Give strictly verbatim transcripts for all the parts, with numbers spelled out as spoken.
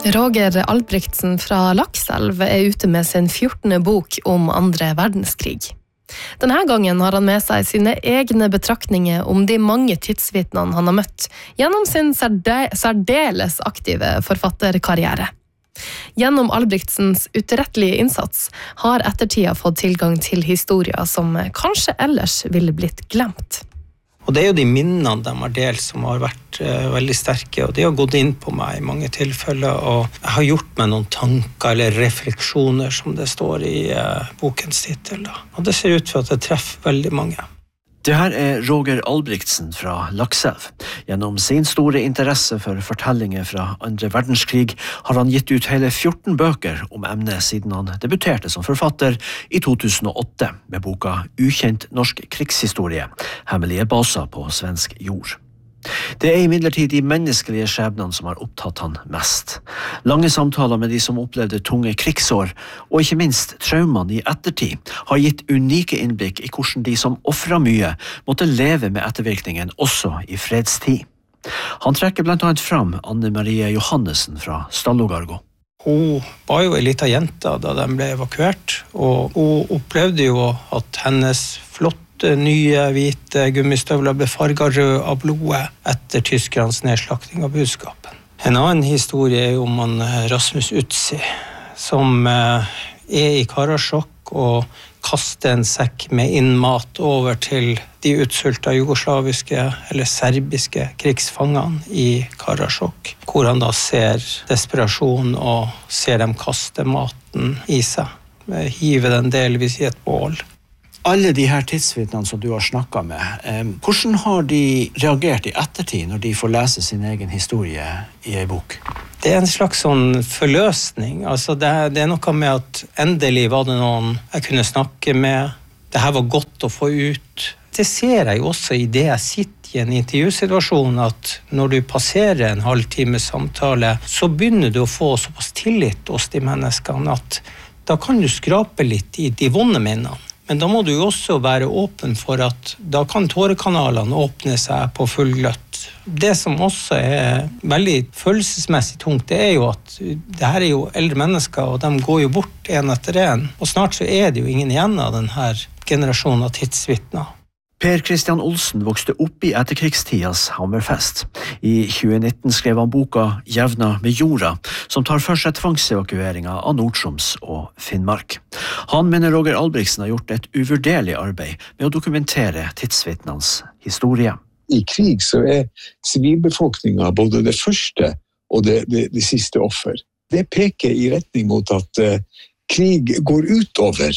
Roger Albrigtsen fra Lakselv er ute med sin fjortende bok om andre verdenskrig. Denne gangen har han med seg sine egne betraktninger om de mange tidsvitnene han har møtt gjennom sin særde- særdeles aktive forfatterkarriere. Gjennom Albrigtsens utrettelige innsats har ettertida fått tilgang til historier som kanskje ellers ville blitt glemt. Og det er jo de minnene de har delt som har vært uh, veldig sterke, og de har gått inn på meg i mange tilfeller, og jeg har gjort meg noen tanker eller refleksjoner, som det står i uh, bokens titel. Da. Og det ser ut for at det treffer veldig mange. Det her er Roger Albrigtsen fra Lakselv. Gjennom sin store interesse for fortellinger fra andre verdenskrig har han gitt ut hele fjorten bøker om emnet siden han debuterte som forfatter i to tusen og åtte med boka Ukjent norsk krigshistorie, hemmelige baser på svensk jord. Det er imidlertid de menneskelige skjebnene som har opptatt han mest. Lange samtaler med de som opplevde tunge krigsår, og ikke minst traumene i ettertid, har gitt unike innblikk i hvordan de som offret mye måtte leve med ettervirkningen også i fredstid. Han trekker blant annet fram Anne Marie Johannessen fra Stallogargo. Hun var jo en liten jente da de ble evakuert, og hun opplevde jo at hennes flott nye hvite gummistøvler ble farget rød av blodet etter tyskernes nedslakting av budskapen. En annen historie er om han Rasmus Utsi, som er i Karasjok og kaster en sekk med innmat over til de utsulta jugoslaviske eller serbiske krigsfangene i Karasjok, hvor han da ser desperasjon og ser dem kaste maten i seg, hive den delvis i et bål. Alle de her tidsvitnene som du har snakket med, eh, hvordan har de reagert i ettertid når de får lese sin egen historie i en bok? Det er en slags sånn forløsning. Altså det, det er noe med at endelig var det noen jeg kunne snakke med. Det her var godt å få ut. Det ser jeg jo også i det jeg sitter i en intervjusituasjon, at når du passerer en halvtime samtale, så begynner du å få såpass tillit hos de menneskene at da kan du skrape litt i de vonde minnene. Men da må du jo også være åpen for at da kan tårekanalene åpne seg på full gløtt. Det som også er veldig følelsesmessig tungt, det er jo at det her er jo eldre mennesker, og de går jo bort en etter en. Og snart så er det jo ingen igjen av denne generasjonen av tidsvitner. Per Christian Olsen vokste opp i etterkrigstidas Hammerfest. I tjue nitten skrev han boka Jevna med jorda, som tar for seg tvangsevakueringa av Nord-Troms og Finnmark. Han mener Roger Albrigtsen har gjort et uvurderlig arbeid med å dokumentere tidsvitnenes historie. I krig så er sivilbefolkninga både det første og det, det, det siste offer. Det peker i retning mot at uh, krig går utover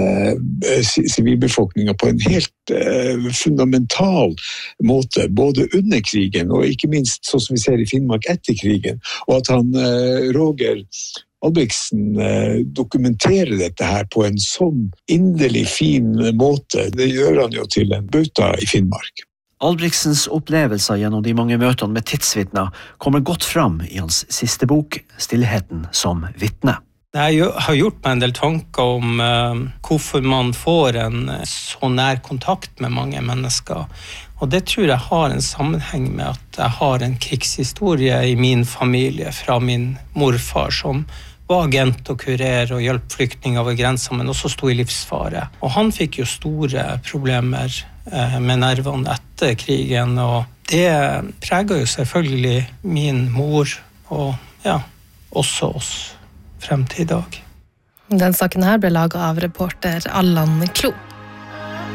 sivilbefolkningen uh, på en helt uh, fundamental måte, både under krigen og ikke minst sånn som vi ser i Finnmark etter krigen, og at han, uh, Roger Albrigtsen, uh, dokumenterer dette her på en sånn inderlig fin måte. Det gjør han jo til en bauta i Finnmark. Albrigtsens opplevelser gjennom de mange møtene med tidsvitner kommer godt fram i hans siste bok, Stillheten som vitne. Jeg har gjort meg en del tanker om uh, hvorfor man får en så nær kontakt med mange mennesker. Og det tror jeg har en sammenheng med at jeg har en krigshistorie i min familie fra min morfar, som var agent og kurer og hjelp flyktninger over grensen, men også stod i livsfare. Og han fikk jo store problemer uh, med nervene etter krigen, og det preger jo selvfølgelig min mor og ja, også oss frem til i dag. Den saken her ble laget av reporter Allan Klo.